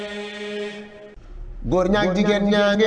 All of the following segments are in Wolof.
góor ñaag jigéen ñaange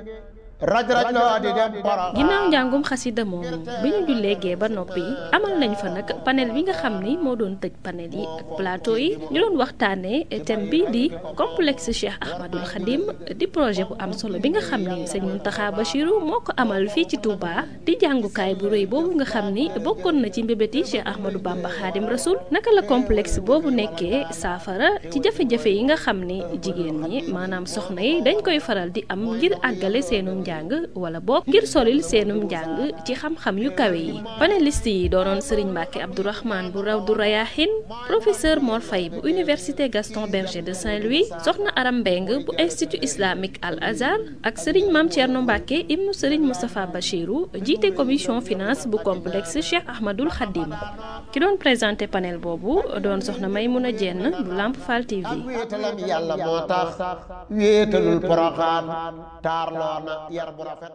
raj raj loo di dem ginnaaw njàngum xasida moomu bi ñu jullee gee ba noppi amal nañ fa nag panel bi nga xam ni moo doon tëj panel yi ak plateau yi ñu doon waxtaanee thème bi di complexe Cheikh Ahmadul Khadim di projet bu am solo bi nga xam ni sëñ Mountakha Bachirou moo ko amal fii ci Touba di jàngukaay bu rëy boobu nga xam ni bokkoon na ci mbébéti Cheikh Ahmadou Bamba Khadim Rasoul naka la complexe boobu nekkee saafara ci jafe-jafe yi nga xam ni jigéen ñi maanaam soxna yi dañ koy faral di am ngir àggale seenum njàng wala boog ngir solil seenum njàng ci xam-xam yu kawe yi panéliste yi doonoon Serigne Mbacke Abdourahmane bu Rawdu Rayahin professeur Mor Faye bu université Gaston Berger de Saint-Louis soxna Aram Mbeng bu institut islamique Al Azhar ak Serigne Mame Thierno Mbacke ibnu Serigne Moustapha Bachirou jiite commission finance bu complexe Cheikh Ahmadul Khadim ki doon présenté panel boobu doon soxna Maymouna Dieng bu Lamp Fall TV. wéetalam yàlla moo tax wéetalul poroxaan taarloona yar bu rafet.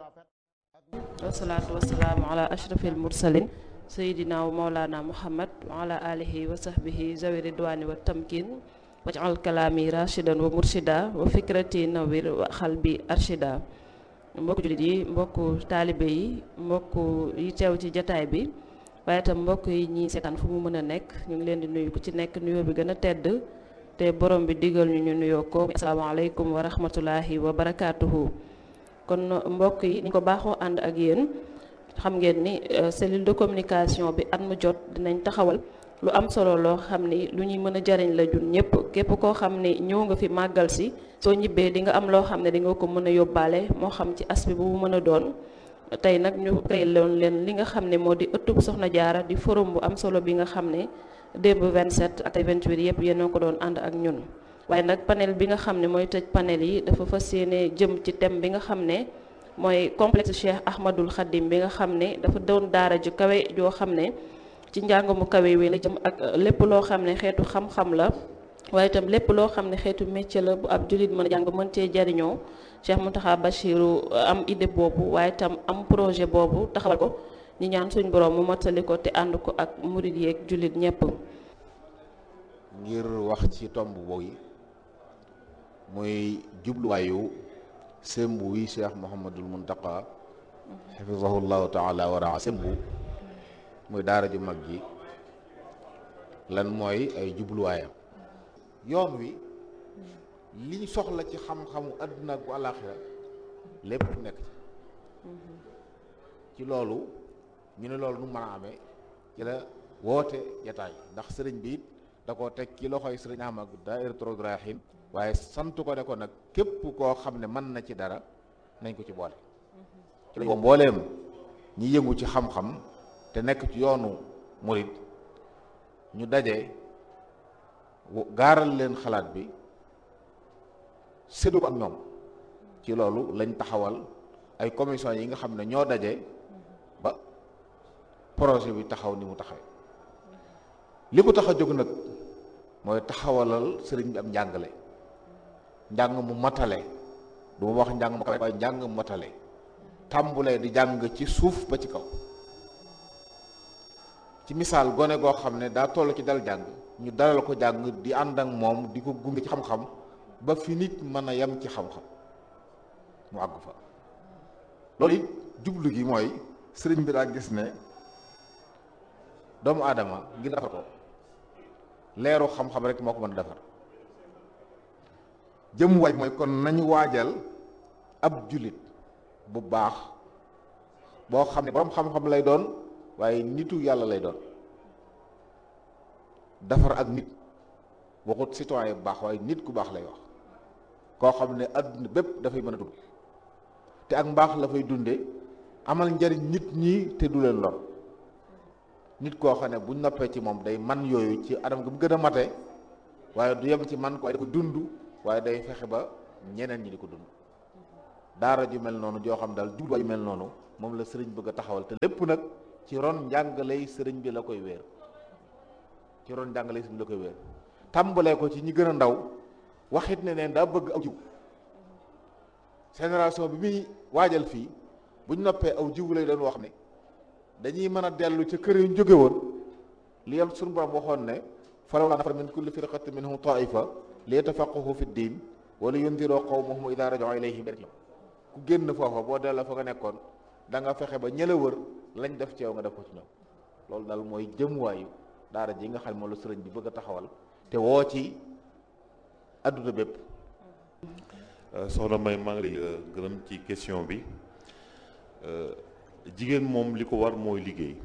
wasalaatu wasalaamu ala ashrafil mursalin sayidina wa maulana muhammad wa ala alihi wa sahbihi zawi ridwani wa tamkin waj'al kalaami rashidan wa murshida wa fikrati nawir wa xalbi arshida mbokku jullit yi mbokku taalibe yi mbokku yi teew ci jataay bi waaye itam mbokk yi ñi seetaan fu mu mën a nekk ñu ngi leen di nuyu ku ci nekk nuyoo bi gën a tedd te borom bi digal ñu nuyoo ko asalaamaaleykum wa rahmatullahi wa barakaatuhu. kon mbokk yi ni ko baaxoo ànd ak yéen xam ngeen ni cellule de communication bi at mu jot dinañ taxawal lu am solo loo xam ni lu ñuy mën a jariñ la jun ñëpp képp koo xam ni ñëw nga fi màggal si soo ñibbee di nga am loo xam ne di nga ko mën a yóbbaale moo xam ci aspect bu mu mën a doon. tey nag ñu créé loon leen li nga xam ne moo di ëttub Soxna Jaara di forum bu am solo bi nga xam ne démb 27 ak 28 yëpp yéen ko doon ànd ak ñun. waaye nag panel bi nga xam ne mooy tëj panel yi dafa fas yéene jëm ci thème bi nga xam ne mooy complexe Cheikh Ahmadul Khadim bi nga xam ne dafa doon daara ju kawe joo xam ne ci njàng mu kawe wi la jëm ak lépp loo xam ne xeetu xam-xam la waaye itam lépp loo xam ne xeetu métier la bu ab jullit mën a jàng mën cee jariñoo Cheikh Mountakha Bachirou am idée boobu waaye itam am projet boobu taxawal ko ñi ñaan suñ borom mu mottali ko te ànd ko ak murid yeeg jullit ñëpp. ngir wax ci tomb boobu muy jubluwaayu sembu wi Cheikh Mouhamadul Mountakha xafizahullahu taala wa raa sembu muy daara ju mag ji lan mooy ay jubluwaayam yoon wi liñ soxla ci xam-xamu àdduna ak bu àllaaxira lépp nekk ci loolu ñu ne loolu nu mën a amee ci la woote jataay ndax sëriñ bi it da koo teg ci loxoy sëriñ Ahmad Daahiratu Rawdu Rayaahiin waaye sant ko ne ko nag képp koo xam ne mën na ci dara nañ ko ci boole ci lañ ko mbooleem ñi yëngu ci xam-xam te nekk ci yoonu murid ñu daje gaaral leen xalaat bi séddu ko ak ñoom ci loolu lañ taxawal ay commission yi nga xam ne ñoo daje ba projet bi taxaw ni mu taxawee li ko tax a jóg nag mooy taxawalal sëriñ bi am njàngale njàng mu matale du ma wax njàng mu kawe waaye njàng mu matale tàmbulee di jàng ci suuf ba ci kaw ci misaal gone goo xam ne daa toll ci dal jàng ñu dalal ko jàng di ànd ak moom di ko gunge ci xam-xam ba fi nit mën a yem ci xam-xam mu àgg fa loolu it jublu gi mooy sëriñ bi daa gis ne doomu aadama ngir defar ko leeru xam-xam rek moo ko mën a defar jëm waaj mooy kon nañu waajal ab jullit bu baax boo xam ne borom xam-xam lay doon waaye nitu yàlla lay doon defar ak nit waxut citoyen bu baax waaye nit ku baax lay wax koo xam ne adduna bépp dafay mën a dund te ak mbaax la fay dunde amal njariñ nit ñi te du leen lor nit koo xam ne buñ noppee ci moom day man yooyu ci anam gi mu gën a mate waaye du yem ci man ko waaye da ko dund waaye day fexe ba ñeneen ñi di ko dund daara ju mel noonu joo xam daal jubluwaay ju mel noonu moom la sëriñ bëgg a taxawal te lépp nag ci ron njàngaley sëriñ bi la koy wéer ci ron njàngaley sëriñ bi la koy wéer tàmbalee ko ci ñi gën a ndaw waxit ne neen daa bëgg aw jiw génération bi muy waajal fii buñ noppee aw jiw lay doon wax ne dañuy mën a dellu ca kër yu ñu jóge woon li yam suñu borom waxoon ne falawlaa nafara min kulli firqatin minhum taifa li yatafaqahu fi ddin wala yundiroo qawmahum idaa raja'uu ilayhim, ku génn foofa boo delloo fa nga nekkoon da nga fexe ba ñëla wër lañ def ci yow nga def ko ci ñoom. loolu daal mooy jëmuwaayu daara ji nga xam ne moom la sëriñ bi bëgg a taxawal te woo ci adduna bépp. soxna May maa ngi lay gërëm ci question bi. jigéen moom li ko war mooy liggéey,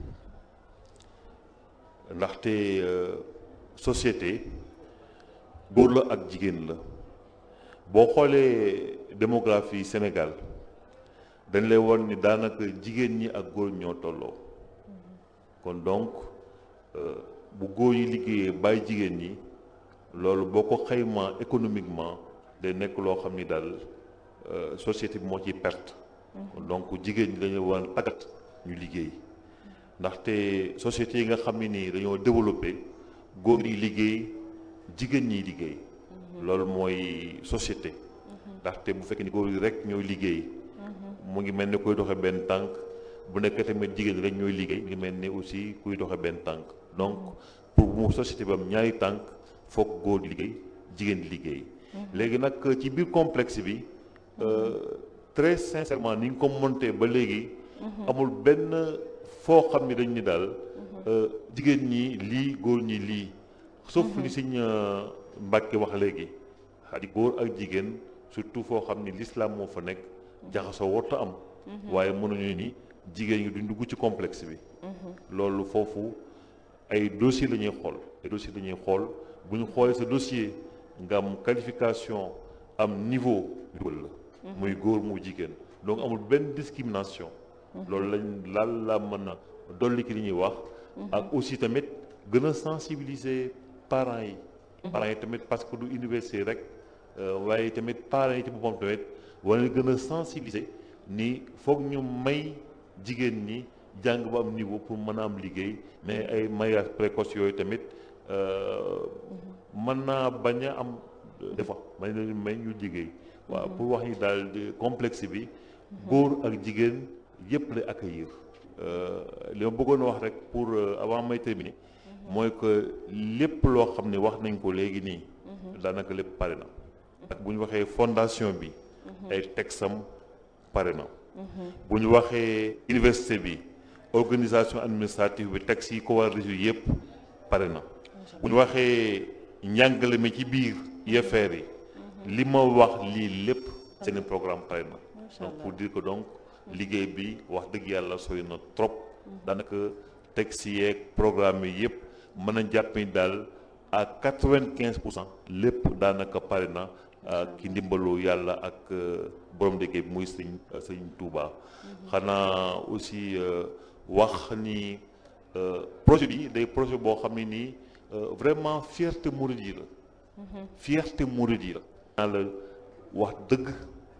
ndaxte société góor la ak jigéen la. boo xoolee démographie Sénégal dañ lay won ni daanaka jigéen ñi ak góor ñoo tolloo. kon donc bu góor yi liggéeyee bàyyi jigéen ñi, loolu boo ko xaymaa économiquement day nekk loo xam ni daal société bi moo ciy perte. donc jigéen ñi dañu war a tàggat ñu liggéey, ndaxte société yi nga xam ne nii dañoo développé góor yi liggéey jigéen ñiy liggéey. loolu mooy société. ndaxte bu fekkee ni góor yi rek ñooy liggéey mu ngi mel ni kuy doxe benn tànk, bu nekk tamit jigéen ñi rek ñooy liggéey mu ngi mel ni aussi kuy doxe benn tànk. donc pour mu société bi am ñaari tànk foog góor di liggéey jigéen di liggéey. léegi nag ci biir complexe bi très sincèrement ni nga ko monté ba léegi amul benn foo xam ni dañ ni daal jigéen ñi lii góor ñi lii, sauf li Sëñ Mbàkke wax léegi xadi góor ak jigéen surtout foo xam ni l'islam moo fa nekk jaxasoo warta am. waaye mënuñu ni jigéen ñi duñ dugg ci complexe bi. loolu foofu ay dossier la ñuy xool, ay dossier la ñuy xool. bu ñu xoolee sa dossier nga am qualification am niveau la muy góor mu jigéen, donc amul benn discrimination. loolu laal la mën a dolli ki li ñuy wax. ak aussi tamit gën a sensibiliser parents yi. parents yi tamit parce que du université rek waaye tamit parents yi ci boppam tamit war na gën a sensibiliser ni foog ñu may jigéen ñi jàng ba am niveau pour mën a am liggéey. mais ay mariage précoce yooyu tamit mën naa bañ a am des fois may ñu liggéey. waaw pour wax ni daal complexe bi góor ak jigéen yëpp lay accueillir. li ma bëggoon wax rek pour avant may terminer mooy que lépp loo xam ne wax nañ ko léegi nii daanaka lépp pare na. ak bu ñu waxee fondation bi ay texam pare na. bu ñu waxee université bi organisation administrative bi texte yi ko war a résoudre yëpp pare na. bu ñu waxee njàngale mi ci biir UFR yi li ma wax lii lépp seen programme pare na. donc pour dire que donc liggéey bi wax dëgg yàlla sooy na trop. daanaka texte yeeg programme yi yëpp mën a jàpp ni daal à 95% lépp daanaka pare na ki ndimbalu yàlla ak borom liggéey bi muy sëñ Touba. xanaa aussi wax ni projet bi day projet boo xam ne nii vraiment fierté mouride yi la. fierté mouride yi la. la wax dëgg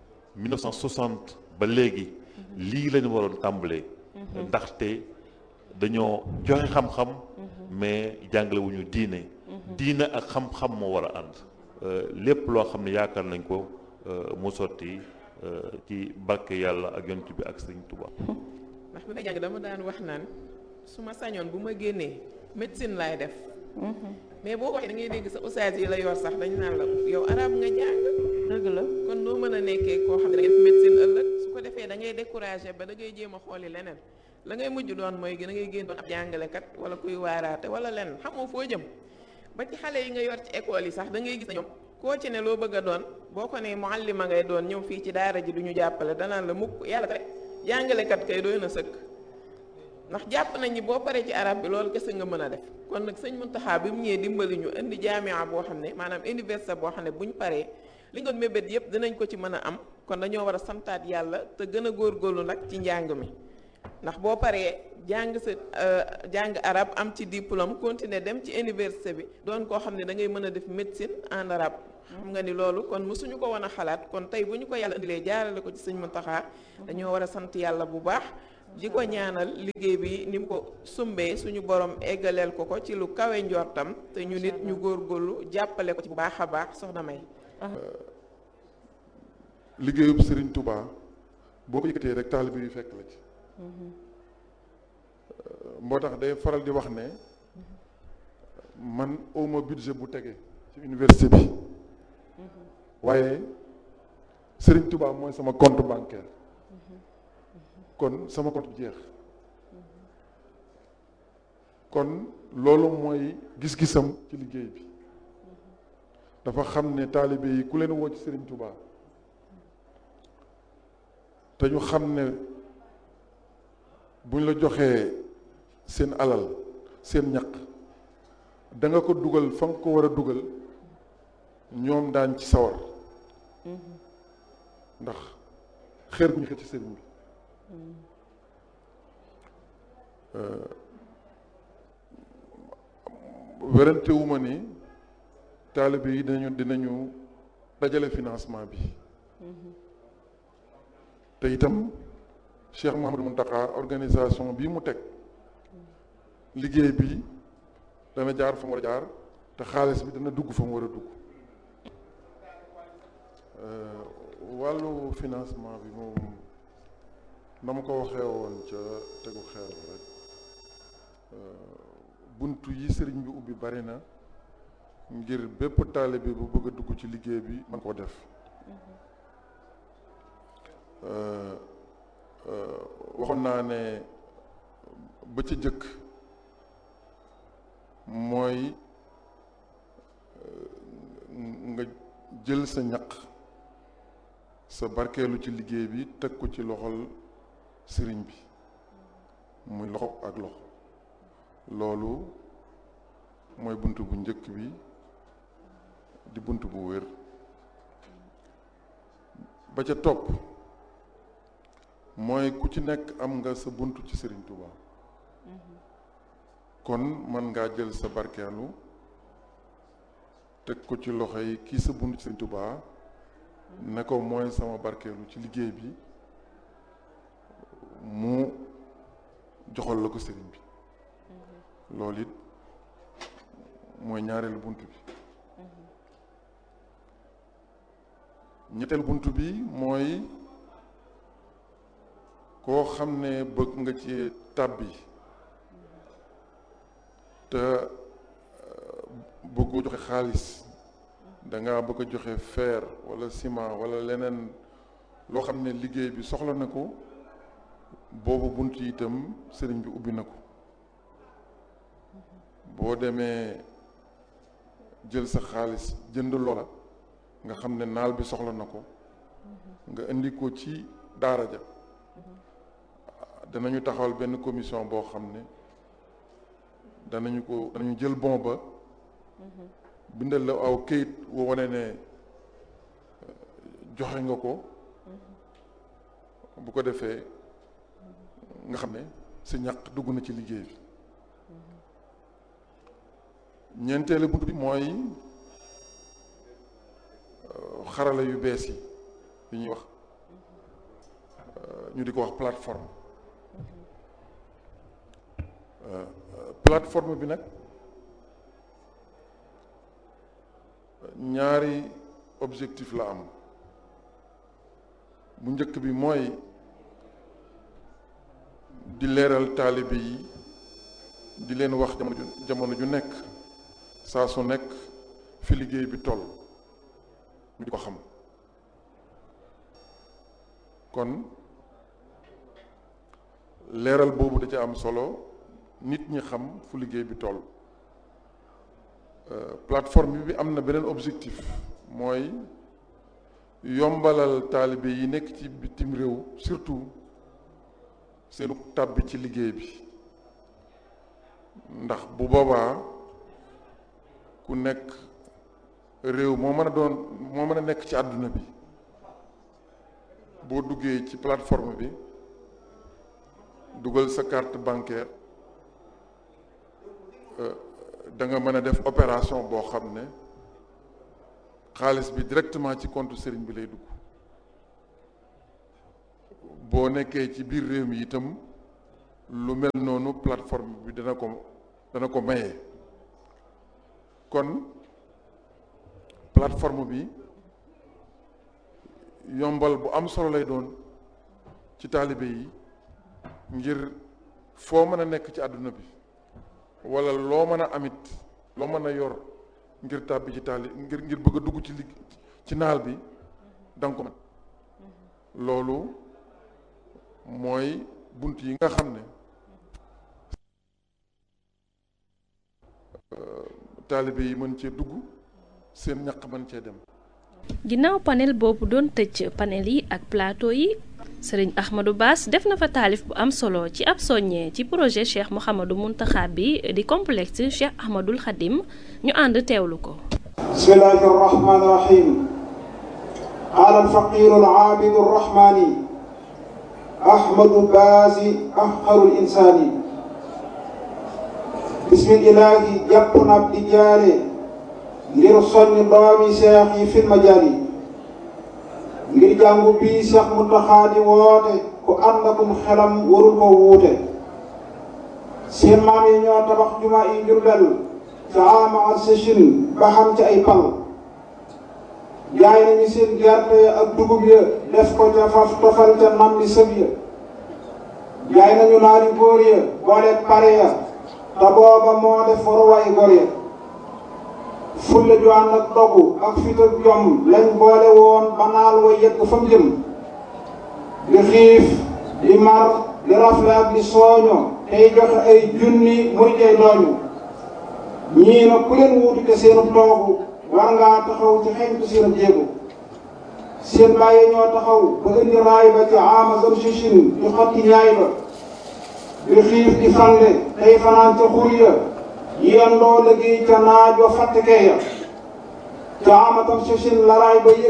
1960 ba léegi lii lañu waroon tàmbalee. ndaxte dañoo joxe xam-xam mais jàngale wuñu diine. diine ak xam-xam moo war a ànd. lépp loo xam ne yaakaar nañ ko mu sotti ci barke yàlla ak yonent bi ak Sëriñ Tuubaa. ndax bi may jàng dama daan wax naan su ma sañoon bu ma génnee médecine laay def. mais boo ko waxee da ngay dégg sa ustaas yi la yor sax dañu naan la yow arab nga jàng. dëgg la kon noo mën a nekkee koo xam ne da ngay def médecine ëllëg su ko defee da ngay découragé ba da ngay jéem a xooli leneen la ngay mujj doon mooy da ngay génn doon ab jàngalekat wala kuy waaraate wala leneen xamoo foo jëm. ba ci xale yi nga yor ci école yi sax da ngay gis na ñoom koo ci ne loo bëgg a doon boo ko ne muallima ngay doon ñëw fii ci daara ji du ñu jàppale danaan la mukk yàlla rek jàngalekat kay doy na sëkk. ndax jàpp nañ ni boo paree ci arab bi loolu kese nga mën a def kon nag sëñ Muntaxa bi mu ñëwee dimbali ñu indi jaamia boo xam ne maanaam université boo xam ne buñ paree li nga doon mébét yëpp dinañ ko ci mën a am kon dañoo war a santaat yàlla te gën a góorgóorlu nag ci njàng mi ndax boo paree jàng sa jàng arab am ci diplôme continuer dem ci université bi doon koo xam ne da ngay mën a def médecine en arabe xam nga ni loolu kon mësuñu ko woon a xalaat kon tey bu ñu ko yàlla indilee jaarale ko ci sëñ Muntaxa dañoo war a sant yàlla bu baax di ko ñaanal liggéey bi ni mu ko sumbee suñu borom eggaleel ko ci lu kawe njortam te ñu nit ñu góorgóorlu jàppale ko ci bu baax a baax soxna May. liggéeyub Serigne Touba boo ko yëkkatee rek taalibe yu fekk la ci. moo tax day faral di wax ne man awma budget bu tege ci université bi waaye Serigne Touba mooy sama compte bancaire kon sama compte jeex kon loolu mooy gis-gisam ci liggéey bi dafa xam ne taalibe yi ku leen woo ci Serigne Touba te ñu xam ne buñ la joxee seen alal seen ñaq da nga ko dugal fa nga ko war a dugal ñoom daañ ci sawar ndax xeer gu ñu xëcc ci sëriñ bi werante wu ma ni taalibe yi dinañu dajale financement bi te itam Cheikh Mouhamadou Mountakha organisation bii mu teg liggéey bi dana jaar fa mu war a jaar te xaalis bi dana dugg fa mu war a dugg wàllu financement bi moom na ma ko waxee woon ca tegu xeer rek buntu yi sëriñ bi ubbi bari na ngir bépp taalibe bu bëgg a dugg ci liggéey bi man koo def waxoon naa ne ba ci jëkk mooy nga jël sa ñaq sa barkeelu ci liggéey bi teg ko ci loxol sëriñ bi muy loxo ak loxo loolu mooy bunt bu njëkk bi di bunt bu wér ba ca topp mooy ku ci nekk am nga sa bunt ci Sëriñ Tuuba kon mën ngaa jël sa barkeelu teg ko ci loxo yi kii sa bunt ci Sëriñ Tuuba ne ko mooy sama barkeelu ci liggéey bi mu joxal la ko sëriñ bi loolu it mooy ñaareelu bunt bi ñetteelu bunt bi mooy koo xam ne bëgg nga ci tàbbi te bëggoo joxe xaalis danga bëgg a joxe fer wala ciment wala leneen loo xam ne liggéey bi soxla na ko boobu bunt yi itam sëriñ bi ubbi na ko boo demee jël sa xaalis jënd loola nga xam ne naal bi soxla na ko nga indi ko ci daara ja danañu taxawal benn commission boo xam ne danañu jël bon ba bindal la aw kayit woo wane ne joxe nga ko bu ko defee nga xam ne sa ñaq dugg na ci liggéey bi ñeenteelu bunt bi mooy xarala yu bees yi ñuy wax ñu di ko wax plateforme plateforme bi nag ñaari objectif la am bu njëkk bi mooy di leeral taalibe yi di leen wax jamono ju nekk saa su nekk fi liggéey bi toll ñu di ko xam kon leeral boobu da ca am solo nit ñi xam fu liggéey bi toll plateforme bi am na beneen objectif mooy yombalal taalibe yi nekk ci bitim réew surtout seenu tàbbi ci liggéey bi ndax bu boobaa ku nekk réew moo mën a nekk ci àdduna bi boo duggee ci plateforme bi dugal sa carte bancaire da nga mën a def opération boo xam ne xaalis bi directement ci compte sëriñ bi lay dugg boo nekkee ci biir réew mi itam lu mel noonu plateforme bi dana ko maye kon plateforme bi yombal bu am solo lay doon ci taalibe yi ngir foo mën a nekk ci àdduna bi wala loo mën a amit loo mën a yor ngir tàbbi ci ngir bëgg a dugg ci ci naal bi danga ko mën loolu mooy bunt yi nga xam ne taalibe yi mën cee dugg seen ñaq mën cee dem. ginnaaw panel boobu doon tëj panel yi ak plateau yi sëriñ Ahmadou Bass def na fa taalif bu am solo ci ab soññee ci projet Cheikh Mouhamadou Mountakha bi di complexe Cheikh Ahmadoul Khadim ñu ànd teewlu ko. bismillahi rahmani rahim qaala alfaqiru alaabidu arrahmani Ahmadou Bass afqarul insaani bismillahi jàpp na di jaare ngir soññ doomi seex yi fil majaali ngir jàngu bii Cheikh Mountakha di woote ku ànd akum xelam warul ko wuute seen maam yi ñoo tabax jumaa yi Jurbel ca ama ak sëchin ba xam ci ay pal jaay nañu seen gerte ak dugub ya def ko ca faf tofal ca nam li sëb ya jaay nañu naari góor ya boole pare ya te booba moo def waruwaay góor ya fulla ju ànd ak dogu ak fit ak jom lañ boole woon ba naal wa yegg fa mu jëm di xiif di mar di rafle ak di sooño tey joxe ay junni muy tey dooñu ñii nag ku leen wuutu te seenu toogu war ngaa taxaw ci xeñtu seenu jéego seen bàyyi ñoo taxaw ba indi raay ba ci ama zam sichin di xotti ñaay ba di xiif di fande tey fanaan ca xur ya yendoo liggéey ca naaj wa fàttekee ya caamatam sichin laraay ba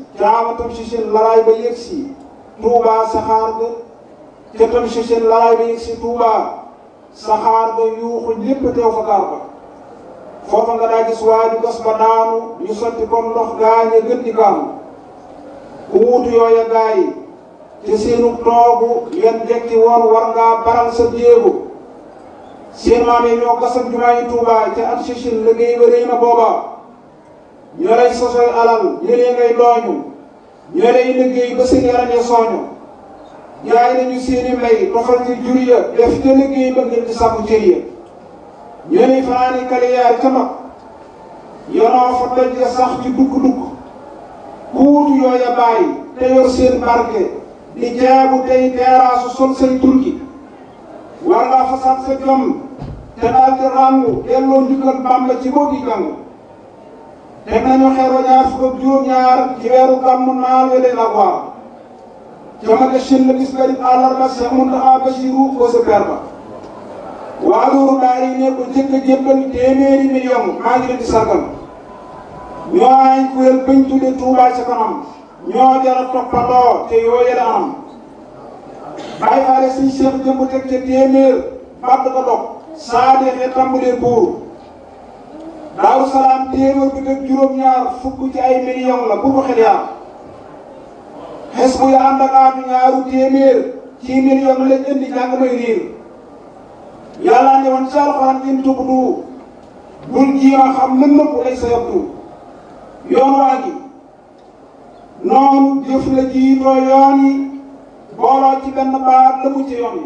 yëgsi Tuubaa saxaar ga ca tam sichin laraay ba yëgsi Tuubaa saxaar ga yuuxu ñépp teew fa gaar ba foofa nga daa gis waaju gas ba daanu ñu sotti comme ndox gaañe gën di kaanu ku wuutu yooya gaay ci seenu toogu yan jekki woon war ngaa baral sa jéego seen maam yi ñoo gasam jumaa yi Tuubaa ca at sichin liggéey ba rëy na booba ñoo lay sosoy alal ñëlee ngay dooñu ñoo lay liggéey ba seen yaram ya sooñu jaay nañu seeni mbay tofal ci jur ya def ca liggéey ba ngir di sàkku cër ya ñoo lay fanaani kaliyaar ca mag yonoo fa doj ya sax ci dukk-dukk ku wutu yooya bàyyi te yor seen barke di jaabu tey teeraasu sol say turki war ngaa fasaat sa jom te daal di ràngu delloo njukkal Bàmba ci boo di jàng teg nañu xeer wa ñaar fukk ak juróom-ñaar ci weeru gàmmu naal wele la waar ca maga shin la bis garib àllarba Cheikh Mountakha Bassirou ko sa per ba waa loolu daal yi ne ko jëkk a jébbal téeméeri million maa ngi leen di sargal ñoo ay kuréel bañ tudde Touba ca kanam ñoo jara toppandoo te yooye la anam bàyyi faale suñ Cheikh jëmb teg ca téeméer bàtt ko dog saa deexee tàmbalee buur Daaru Salaam téeméer bi teg juróom-ñaar fukk ci ay million la bu ko xel yaar xes bu ya ànd ak aatu ñaaru téeméer ci million lañ indi jàng may riir yàlla ne woon ci alxuraan in tubdu bul jiima xam lën nëpp lay sa yabdu yoon waa gi noonu jëf la jiitoo yoon yi booloo ci benn baat la mu ci yoon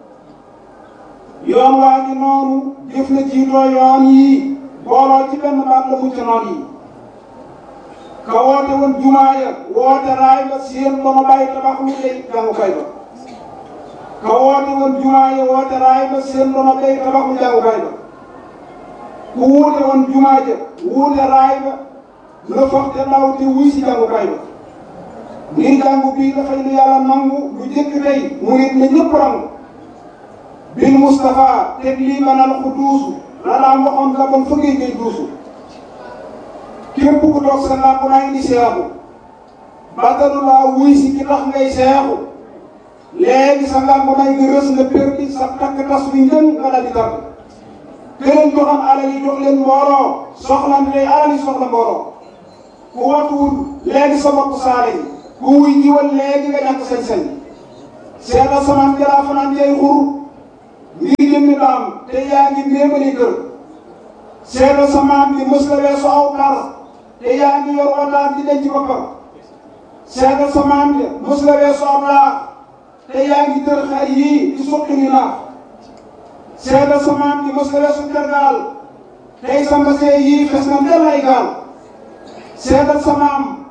yi yoon waa ngi noonu jëf la jiitoo yoon yi booloo ci benn baat la mu ci noon yi ka woote woon jumaa ya woote raay ba seen dono bàyyi tabax lu lay jàngukaay ba ka woote woon jumaa ya woote raay ba seen dono bàyyi tabax lu jàngukaay ba ku wuute woon jumaa ja wuute raay ba la foog te ndaw te wuy si jàngukaay ba ngir jàngu bii dafay lu yàlla nangu lu jëkk tey murit na ñëpp rangu bil Moustapha teg lii manal ku duusu la daan waxoon la bon fëggee ngay duusu képp ku toog sa làmp naa indi seexu batalu laa wuy si ki tax ngay seexu léegi sa làmp naa nga rës nga perdi sa takk tas wi njën nga daal di tàgg këleen joxam alal yi jox leen mbooloo soxlan tey alal yi soxla mbooloo ku watuwul léegi sa bopp saale yi ku wuy jiwal léegi nga ñàkk sañ-sañ seetal samaan jalaa fanaan jay xur ngir jëmmi daam te yaa ngi méemali kër seetal samaan bi mës la weesu aw par te yaa ngi yor otaan di denc boppam seetal samaan bi mës la weesu aw laax te yaa ngi tër xar yii di suqi ni naax seetal samaan bi mës la weesu tergaal tey sa mbasee yii fes na ndel ay gaal seetal samaam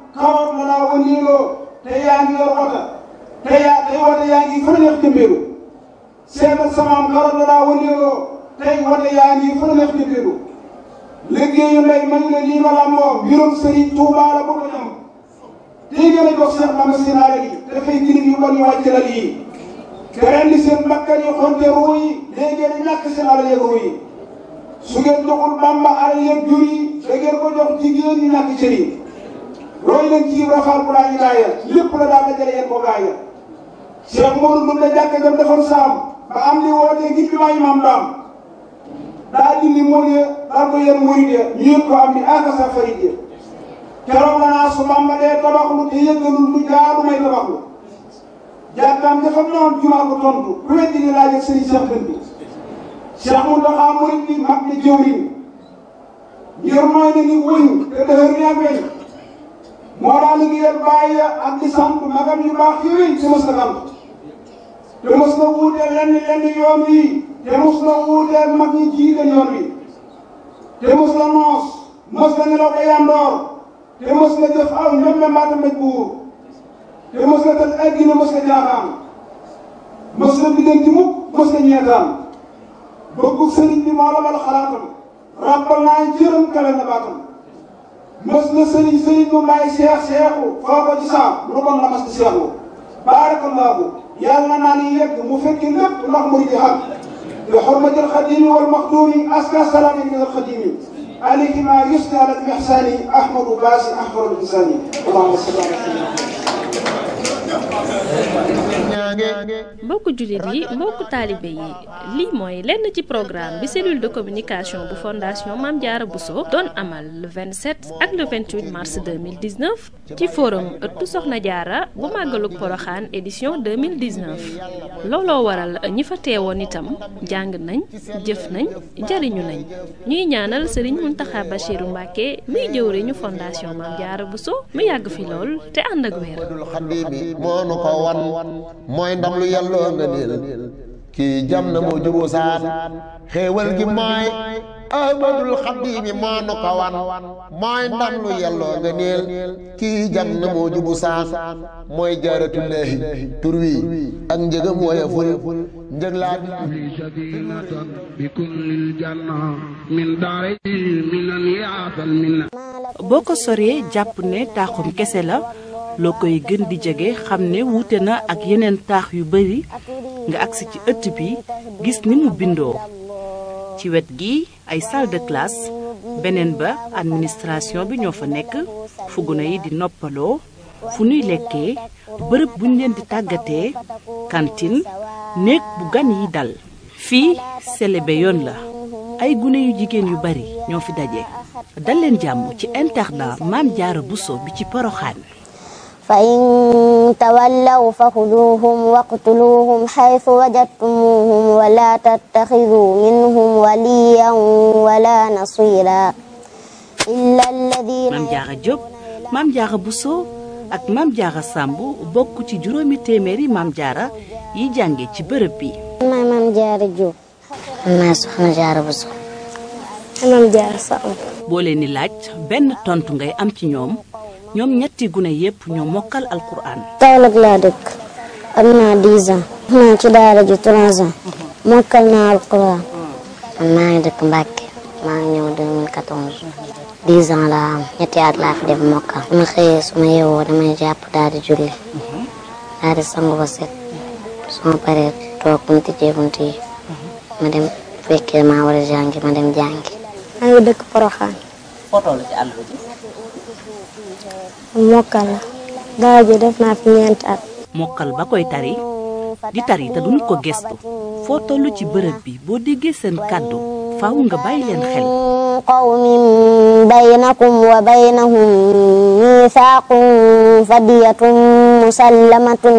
kawar la daa wëndeeloo te yaa ngi yor wota te wota yaa ngi fa neex jëmbeelu seetal samaam kawar la daa wëndeeloo tey wota yaa ngi fa neex jëmbeelu liggéeyu ndey mañu ne lii ma làmboo mbirum Serigne Touba la bëgg a ñam tey gën a jox Cheikh Bamba seen alal yi dafay girim yu bon yu wàcc lal yi te rendi seen bakkan yi xonte ruu yi léegi ngeen ñàkk seen alal yeeg ruu yi su ngeen joxul Bamba alal yeeg jur yi da ngeen ko jox jigéen ñi ñàkk cër yi roy leen ci rafaal bu laa ñu laaya lépp la daa dajale yéen ko gaaya Cheikh Modou mën na jàkk jam defoon saam ba am li wootee ngir bi maa imaam daam daa dindi mool ya daal ko yéen murid ya ñu yëg ko am ni akasa farid ya keroog la naa su Bamba dee tabaxlu te yëggalul lu jaadu may tabaxlu jàkkaam dafa noon jumaa ko tontu ku weddi ni laaj ak sëriñ Cheikh Dënd bi Cheikh Mountakha murid bi mag ni jëwriñ ngir mooy na ni wëñ te dëhër ni ak weñ moo daa liggéeyal bàyyi ya ak di sant magam yu baax yooyu te mës na sant te mës na wuuteel lenn yoon wi te mës na wuuteel mag ñi jiite yoon wi te mës na noos mës na nelaw ba yandoor te mës na jëf aw ñoom mbaata mbéj buur te mës na tëj ay gine mës na jaaxaan mës na diggante mukk mës na ñeetaan bëggu sëriñ bi moo la mal xalaatam ràbbal naa jërëm kale na baatam mës na sëriñ mu may seexu foo ko ci saam lu bon la mas di seexu baarakallaahu yàlla naa ni yegg mu fekki lépp ndax mu di xam bi xurmatil xadimi wal maxdumi aska salaami min al xadimi alayhi ma yusni ala al ihsani ahmadu baasi ahmadu insani allahumma salli ala mbokku jullit yi mbokku taalibe yi lii mooy lenn ci programme bi cellule de communication bu fondation Mame Diarra Bousso doon amal le 27 ak le 28 mars 2019 ci forum ëttu Soxna Diarra bu màggalug Poroxaan édition 2019 looloo waral ñi fa teewoon itam jàng nañ jëf nañ jariñu nañ ñuy ñaanal Serigne Mountakha Bachirou Mbacké muy jëwriñu fondation Mame Diarra Bousso mu yàgg fi lool te ànd ak wér. mooy ndam lu yàlloo nga niil kii jam na moo juboo saan xéewal gi mooy ahmadul xadimi moo nu ko wan mooy ndam lu yàlloo nga niil kii jam na moo jubu saan mooy jaaratullaahi tur wi ak njëgam woya ful njëg laa bi sadinatan bi kullil janna min daari minan yaatal minna boo ko soree jàpp ne taaxum kese la loo koy gën di jege xam ne wuute na ak yeneen taax yu bari nga agsi ci ëtt bi gis ni mu bindoo ci wet gi ay salle de classe beneen ba administration bi ñoo fa nekk fu gune yi di noppaloo fu nuy lekkee bërëb buñ leen di tàggatee cantine néeg bu gan yi dal fii selebe yoon la ay gune yu jigéen yu bari ñoo fi daje dal leen jàmm ci internat Mame Diarra Bousso bi ci Poroxaan فإن تولوا فخذوهم واقتلوهم حيث وجدتموهم ولا تتخذوا منهم وليا ولا نصيرا إلا الذين Mame Diarra Diop Mame Diarra Bousso ak Mame Diarra Samb bokk ci juróomi téeméeri Mame Diarra yi jànge ci bërëb bi. maay Mame Diarra Diop. maay Soxna Diarra Bousso. Mame Diarra Samb. boo leen di laaj benn tontu ngay am ci ñoom ñetti gune yépp ñoo mokkal alquran. Kaolack laa dëkk am naa 10 ans. maa ci daara ji 3 ans. mokkal naa alquran. man maa ngi dëkk Mbacke maa ngi ñëw 2014. 10 ans laa am ñetti at laa fi def mokkal. su ma xëyee su ma yeewoo damay jàpp daal di julli. daal di sangu ba set. su ma paree toog bu ñu tijjee bunt yi. ma dem fekkee maa war a jàngi ma dem jàngi. maa ngi dëkk Porokhane. foo toll ci àll bi. mokkal la daara ji def naa fi 4 at. mokkal ba koy tari di tari te duñ ko gestu foo toll ci bërëb bi boo déggee seen kàddu faaw nga bàyyi leen xel. qawmin baynakum wa baynahum miisaaqun fadiyatun musallamatun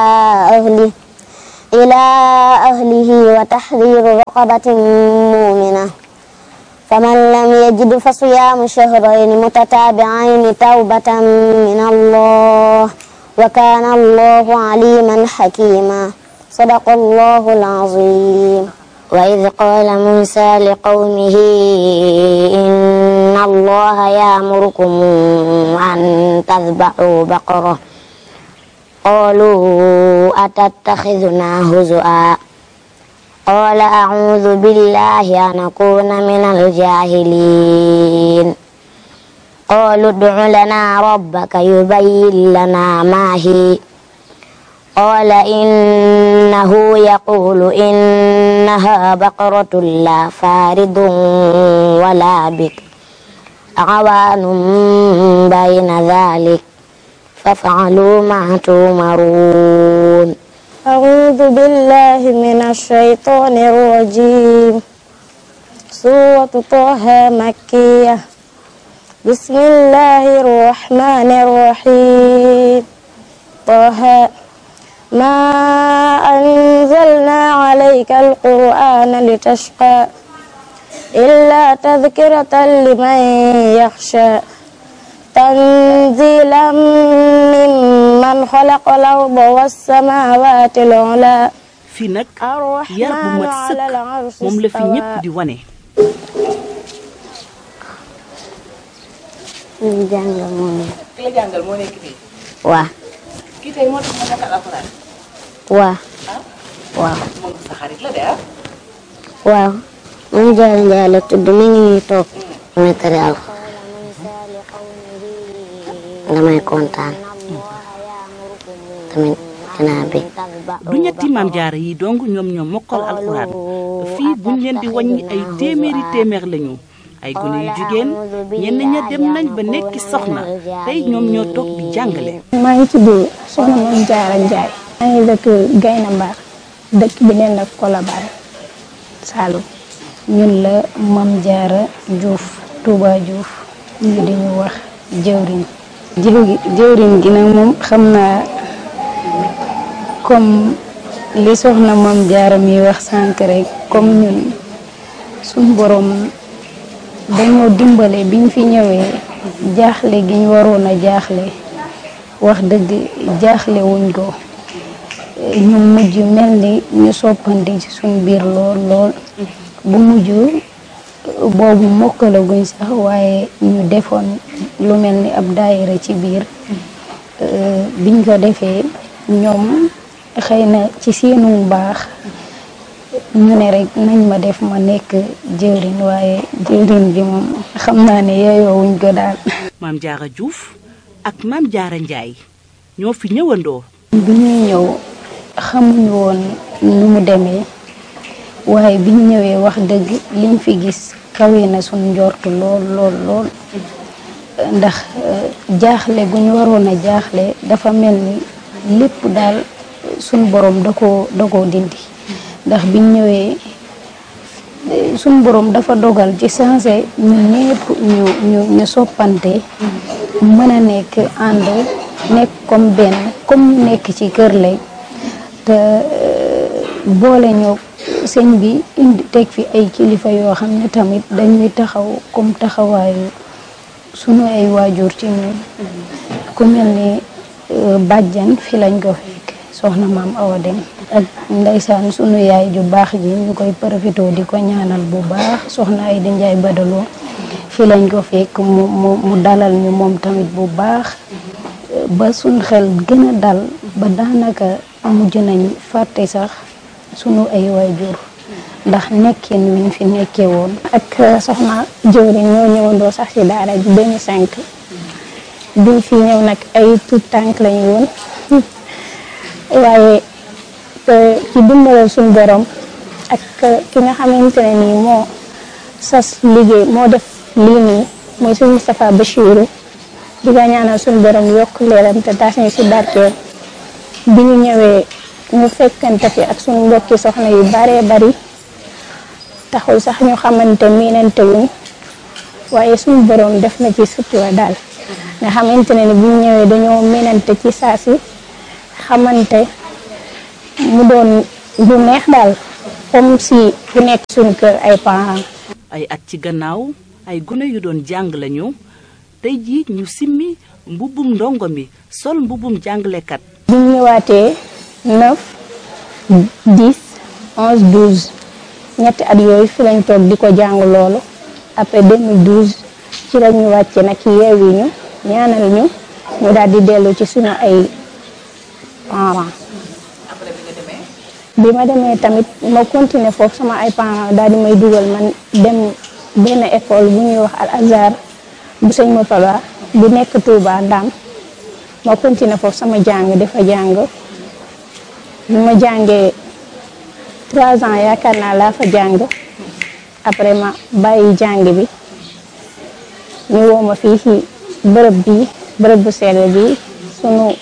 ilaa ahlihi wa tahriiru raqabatin mu'mina فمن لم يجد فصيام شهرين متتابعين توبة من الله وكان الله عليما حكيما صدق الله العظيم وإذ قال موسى لقومه إن الله يأمركم أن تذبحوا بقرة قالوا أتتخذنا هزؤا قال أعوذ بالله أن أكون من الجاهلين قالوا ادع لنا ربك يبين لنا ما هي قال إنه يقول إنها بقرة لا فارض ولا بكر عوان بين ذلك فافعلوا ما تؤمرون أعوذ بالله من الشيطان الرجيم سورة طه مكية بسم الله الرحمن الرحيم طه ما أنزلنا عليك القرآن لتشقى إلا تذكرة لمن يخشى تنزيلا ممن خلق الأرض والسماوات العلى fii nag yar bu mat sëkk moom la fi ñëpp di wane. jàngal moo nekk. ki la jàngal moo nekk fii. waaw. kii tey moo tax ma mokkal alxuraan. waaw. waaw. moom sa xarit la de ah. waaw. moom Jaara Njaay la tudd mi ngi nii toog. damay tari alxuraan. damay kontaan. tamit dinaa bég. du ñetti maam jaara yi dong ñoom mokkal alxuraan fii buñ leen di wàññi ay téeméer lañu. ay gone yu jigéen ñenn ña dem nañ ba nekki soxna tey ñoom ñoo toog di jàngale. maa ngi tudd soxna Mame Diarra Ndiaye. maa ngi dëkk Gayna Mbar dëkk bi neen ak Colobane Saloum. ñun la Mame Diarra Diouf Touba Diouf ñu di ñu wax jëwriñ. jëwriñ gi nag moom xam naa comme li soxna Mame Diarra mi wax sànq rek comme ñun suñ borom. dañoo dimbale biñ fi ñëwee jaaxle gi ñu waroon a jaaxle wax dëgg jaaxle wuñ ko ñu mujj mel ni ñu soppandi ci suñ biir lool bu mujj boobu mokkalaguñ sax waaye ñu defoon lu mel ni ab daayira ci biir biñ ko defee ñoom xëy na ci seenu baax ñu ne rek nañ ma def ma nekk jëwriñ waaye jëwriñ bi moom xam naa ne yeeyoo wuñ ko daal. Mame Diarra Diouf ak Mame Diarra Ndiaye ñoo fi ñëwandoo. bi ñuy ñëw xamuñu woon nu mu demee waaye biñ ñëwee wax dëgg liñ fi gis kawe na suñ njort lool ndax jaaxle gu ñu waroon a jaaxle dafa mel ni lépp daal suñ borom da koo dindi. ndax biñ ñëwee suñ borom dafa dogal ci sensé ñun ñëpp ñu soppante mën a nekk ànd nekk comme benn comme ñu nekk ci kër lay te boole ñoo sëñ bi indi teg fi ay kilifa yoo xam ne tamit dañuy taxaw comme taxawaayu sunu ay waajur ci ñun ku mel ni bàjjan fi lañ ko fekk soxna maam Awa Dem ak ndeysaan sunu yaay ju baax ji ñu koy profité di ko ñaanal bu baax soxna ay di Njaay Badaloo fi lañ ko fekk mu dalal ñu moom tamit bu baax ba suñ xel gën a dal ba daanaka mujj nañ fàtte sax sunu ay waajur ndax nekkin wiñ fi nekkee woon ak soxna jëwriñ ñoo ñëwandoo sax ci daara ji 2005 biñ fi ñëw nag ay tout tànk lañu woon waaye ci dimbalal suñu borom ak ki nga xamante ne nii moo sas liggéey moo def lii nii mooy suñu Moustapha Bachirou di ko ñaanal suñu borom yokk leeram te taas ñu si barkeel bi ñu ñëwee ñu fekkante fi ak suñu mbokki soxna yu baree bari taxul sax ñu xamante miinante wuñ waaye suñu borom def na ci sutura daal nga xamante ne ni bi ñu ñëwee dañoo miinante ci saa si xamante mu doon du neex daal comme si ku nekk suñu kër ay parents. ay at ci gannaaw ay gune yu doon jàng lañu tey jii ñu simmi mbubbum ndongo mi sol mbubbum jàngalekat. bi ñu ñëwaatee 9 10 11 12 ñetti at yooyu fi lañ toog di ko jàng loolu après 2012 ci la ñu wàcce nag yeewi ñu ñaanal ñu daal di dellu ci suñu ay parents. bi ma demee tamit ma continuer foofu sama ay parents daal di may dugal man dem benn école bu ñuy wax Al Azhar bu sëñ Moutala bu nekk Touba Ndam ma continuer foofu sama jàng dafa jàng bi ma jàngee 3 ans yaakaar naa laa fa jàng après ma bàyyi jàng bi ñu woo ma fii ci bërëb bu sell bi sunu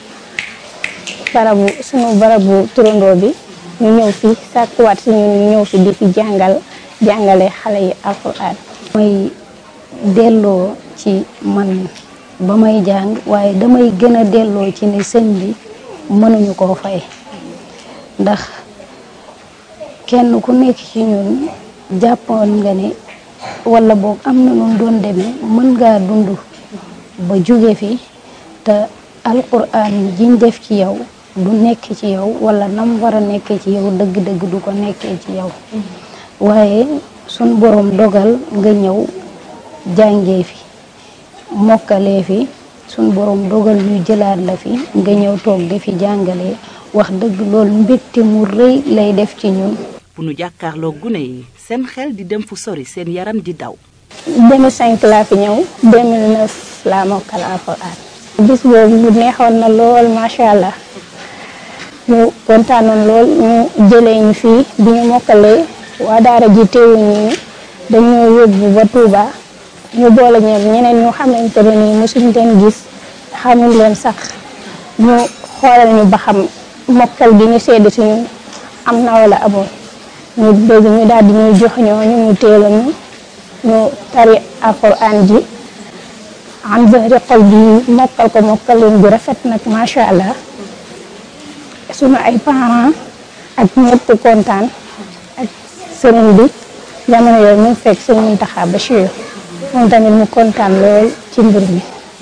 barabu turandoo bi ñu ñëw fi sàkkuwaat si ñun ñu ñëw fi di fi jàngale xale yi alxuraan. may delloo ci man ba may jàng waaye damay gën a delloo ci ne sëñ bi mënuñu koo fay ndax kenn ku nekk ci ñun jàppoon nga ne wala boog am na nu doon demee mën ngaa dund ba jóge fi te alxuraan jiñ def ci yow du nekk ci yow wala nam war a nekkee ci yow dëgg-dëgg du ko nekkee ci yow waaye sun borom dogal nga ñëw jàngee fi mokkalee fi sun borom dogal ñu jëlaat la fi nga ñëw toog di fi jàngalee wax dëgg loolu mbégte mu rëy lay def ci ñun. bu nu jàkkaarloo gune yi seen xel di dem fu sori seen yaram di daw. 2005 laa fi ñëw 2009 laa mokkal alxuraan. bis boobu mu neexoon na lool macha allah. ñu kontaanoon lool ñu jëlee ñu fii bi ñu mokkalee waa daara ji teewuñu ni dañoo yóbbu ba Touba ñu boole ñeneen ñu xamante ne nii mosuñ leen gis xamuñ leen sax ñu xoolal ñu ba xam mokkal bi ñu sedd si ñun am na wala amoon ñu dégg ñu daal di ñuy jox ñu teela ñu tari alxuraan ji am zahri xol bi mokkal leen bu rafet nag macha allah. sunu ay parents ak ñëpp kontaan ak sëriñ bi jamono yooyu mu fekk sëriñ Mountakha Bachir moom tamit mu kontaan lool ci mbir mi.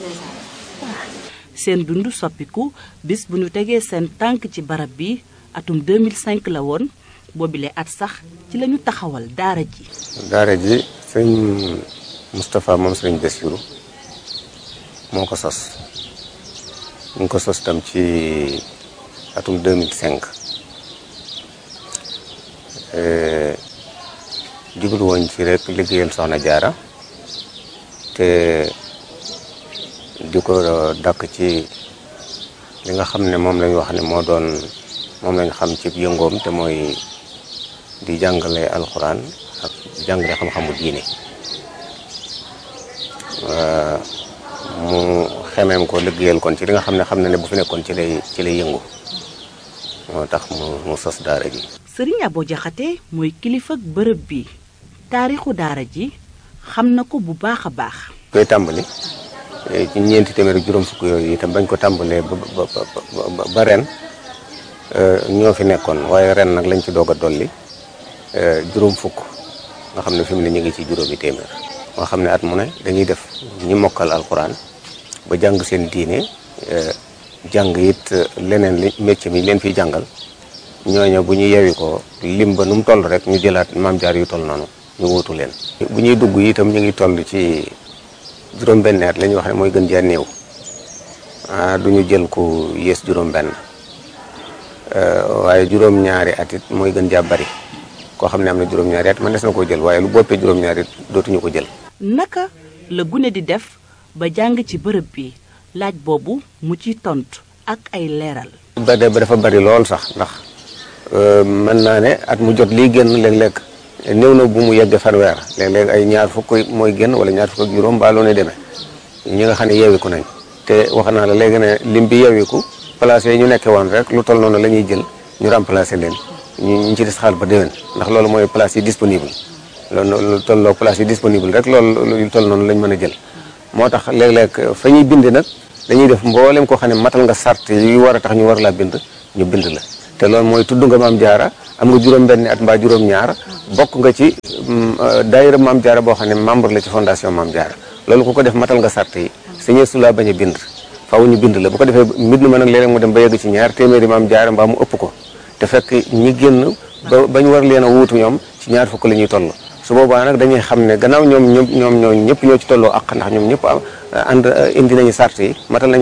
seen dund soppiku bis bu ñu tegee seen tànk ci barab bi atum 2005 la woon boobile at sax ci lañu taxawal daara ji. daara ji sëñ Moustapha moom sëriñ Bassirou moo ko sos ñu ngi ko sos tam ci atum 2005 jublu woon ci rek liggéeyal Soxna Jaara te di ko dakk ci li nga xam ne moom lañu wax ne moom lañu xam ci yëngoom te mooy di jàngale alxuraan ak jàngale xam-xamu diine mu xemeem ko liggéeyal kon ci li nga xam na ne bu fi nekkoon ci lay yëngu moo tax mu sos daara ji. Sëriñ Abo Jaxate mooy kilifa ak bërëb bi taarixu daara ji xam na ko bu baax a baax. koy tàmbali ci 400 juróom fukk yooyu itam bañ ko tàmbalee ba ren ñoo fi nekkoon waaye ren nag lañ ci doog a dolli juróom fukk nga xam ne fi mu ne ñu ngi ci juróomi téeméer. nga xam ne at mu ne dañuy def ñi mokkal alxuraan ba jàng seen diine. jàng it leneen li métier mi leen fiy jàngal ñooñu bu ñu yewi ko lim ba nu mu toll rek ñu jëlaat maam jaar yu toll noonu ñu wuutu leen. bu ñuy dugg itam ñu ngi toll ci juróom-benn at la ñuy wax ne mooy gën jaa néew du ñu jël ku yées juróom-benn waaye juróom-ñaari at it mooy gën jaa bari koo xam ne am na juróom-ñaari at man des na koo jël waaye lu boppee juróom-ñaari it dootuñu ko jël. naka la gune di def ba jàng ci bërëb bi. laaj boobu mu ci tontu ak ay leeral. ba dafa bari lool sax ndax mën naa ne at mu jot lii génn léeg-léeg néew na bu mu yegg fanweer léeg-léeg ay ñaar fukk mooy génn wala ñaar fukk ak juróom baaloo ne demee ñi nga xam ne yeewiku nañ te wax naa la léegi ne lim bi yeewiku place yi ñu nekkee woon rek lu toll noonu la ñuy jël ñu remplacer leen ñu ci des xaal ba déwén ndax loolu mooy place yi disponible loolu lu tolloo place yi disponible rek loolu lu toll noonu lañ mën a jël moo tax léeg-léeg fa ñuy bind nag. dañuy def mboolem koo xam ne matal nga sart yu war a tax ñu war laa bind ñu bind la te loolu mooy tudd nga maam jaara am nga juróom-benni at mbaa juróom-ñaar bokk nga ci daayira maam jaara boo xam ne membre la ci fondation maam jaara loolu ku ko def matal nga sart yi sañee su laa bañ a bind faaw ñu bind la bu ko defee mbind ma nag léeg-léeg mu dem ba yegg ci 200 maam jaara mbaa mu ëpp ko te fekk ñi génn ba ñu war leen a wuutu ñoom ci ñaar fukk la ñuy toll su boobaa nag dañuy xam ne gannaaw ñoom ñëpp ñoo ci tolloo ak ndax ñoom ñëpp ànd indi nañu sart yi matal nañu